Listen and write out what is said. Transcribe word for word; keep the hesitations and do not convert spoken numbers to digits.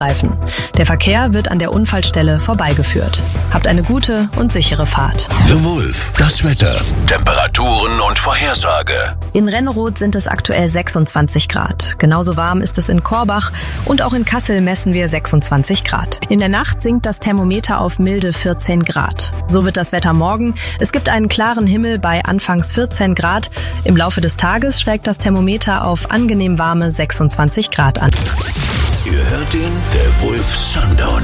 Reifen. Der Verkehr wird an der Unfallstelle vorbeigeführt. Habt eine gute und sichere Fahrt. The Wolf, das Wetter, Temperaturen und Vorhersage. In Renneroth sind es aktuell sechsundzwanzig Grad. Genauso warm ist es in Korbach und auch in Kassel messen wir sechsundzwanzig Grad. In der Nacht sinkt das Thermometer auf milde vierzehn Grad. So wird das Wetter morgen. Es gibt einen klaren Himmel bei anfangs vierzehn Grad. Im Laufe des Tages schlägt das Thermometer auf angenehm warme sechsundzwanzig Grad an. Ihr hört ihn, der Wolf Sundown.